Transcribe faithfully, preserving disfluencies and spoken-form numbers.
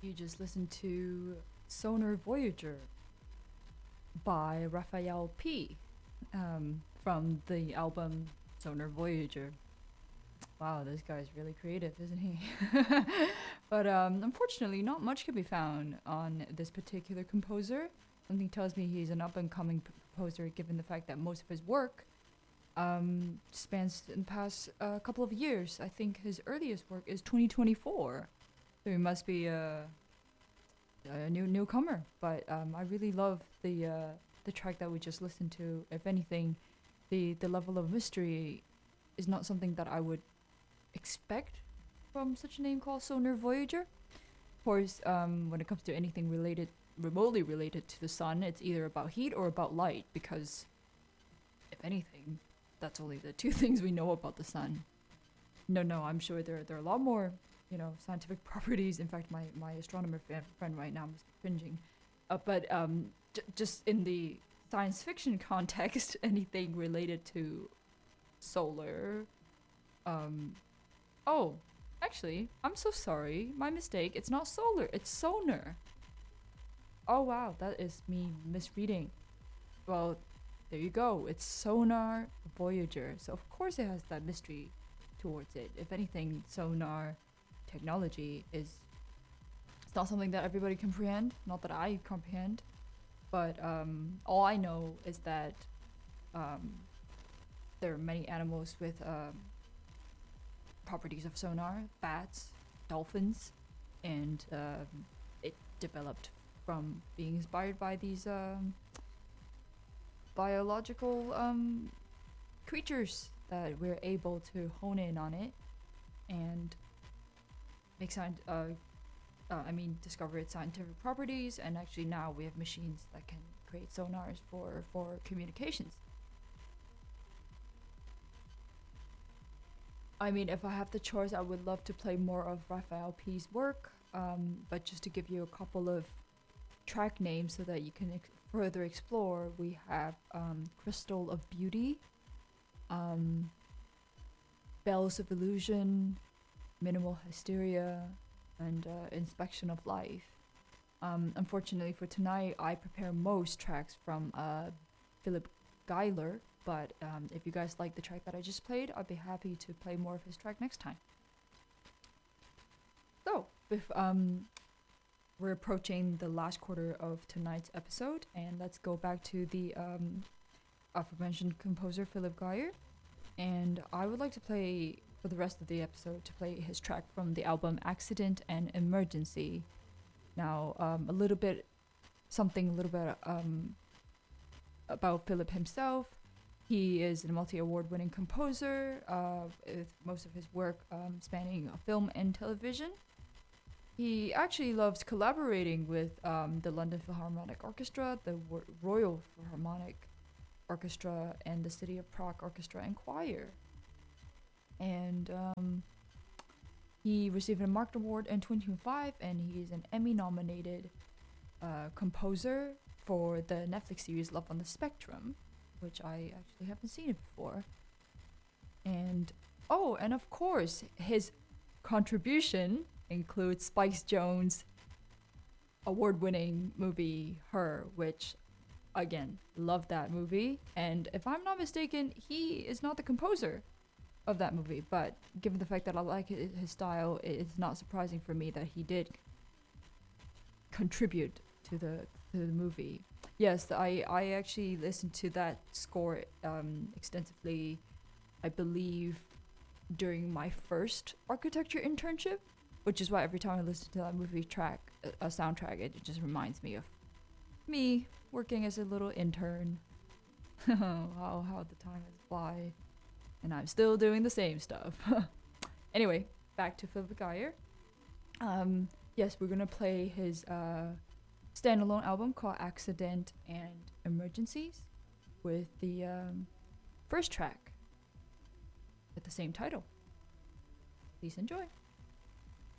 You just listened to Sonar Voyager by Raphael P. Um, from the album Sonar Voyager. Wow, this guy's really creative, isn't he? But um, unfortunately, not much can be found on this particular composer. Something tells me he's an up-and-coming p- composer, given the fact that most of his work um, spans in the past uh, couple of years. I think his earliest work is twenty twenty-four. So he must be a, a new newcomer. But um, I really love the uh, the track that we just listened to. If anything, the the level of mystery is not something that I would expect from such a name called Sonar Voyager. Of course, um, when it comes to anything related, remotely related to the sun, it's either about heat or about light. Because, if anything, that's only the two things we know about the sun. No, no, I'm sure there there are a lot more, you know, scientific properties. In fact, my my astronomer fan, friend right now is cringing. Uh, but um, j- just in the science fiction context, anything related to solar. Um, oh, actually, I'm so sorry. My mistake. It's not solar. It's sonar. Oh wow, that is me misreading. Well, there you go. It's Sonar Voyager. So of course it has that mystery towards it. If anything, sonar technology is it's not something that everybody comprehend. Not that I comprehend, but um, all I know is that um, there are many animals with um, properties of sonar, bats, dolphins, and um, it developed from being inspired by these um, biological um, creatures that we're able to hone in on it and make science. Uh, uh, I mean, discover its scientific properties, and actually now we have machines that can create sonars for for communications. I mean, if I have the choice, I would love to play more of Raphael P's work. Um, but just to give you a couple of track names so that you can ex- further explore, we have um, Crystal of Beauty, um, Bells of Illusion, Minimal Hysteria, and uh, Inspection of Life. Um, unfortunately for tonight, I prepare most tracks from uh, Philip Geiler, but um, if you guys like the track that I just played, I'd be happy to play more of his track next time. So, if um, we're approaching the last quarter of tonight's episode, and let's go back to the um, aforementioned composer Philip Geyer. And I would like to play, for the rest of the episode, to play his track from the album Accident and Emergency. Now, um, a little bit, something a little bit um, about Philip himself. He is a multi-award winning composer, uh, with most of his work um, spanning film and television. He actually loves collaborating with um, the London Philharmonic Orchestra, the Wo- Royal Philharmonic Orchestra, and the City of Prague Orchestra and Choir. And um, he received a Marked Award in twenty twenty-five, and he is an Emmy-nominated uh, composer for the Netflix series Love on the Spectrum, which I actually haven't seen it before. And, oh, and of course, his contribution includes Spike Jonze' award-winning movie Her, which, again, love that movie. And if I'm not mistaken, he is not the composer of that movie, but given the fact that I like his, his style, it's not surprising for me that he did contribute to the to the movie. Yes, I I actually listened to that score um, extensively, I believe, during my first architecture internship, which is why every time I listen to that movie track, a, a soundtrack, it just reminds me of me working as a little intern. how how the time has fly, and I'm still doing the same stuff. Anyway, back to Philip Geyer. Um, yes, we're gonna play his uh, standalone album called Accident and Emergencies, with the um, first track with the same title. Please enjoy.